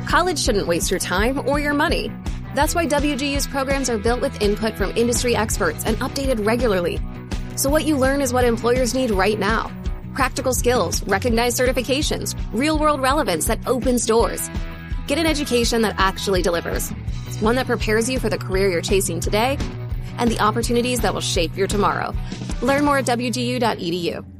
College shouldn't waste your time or your money. That's why WGU's programs are built with input from industry experts and updated regularly. So what you learn is what employers need right now. Practical skills, recognized certifications, real-world relevance that opens doors. Get an education that actually delivers. One that prepares you for the career you're chasing today and the opportunities that will shape your tomorrow. Learn more at WGU.edu.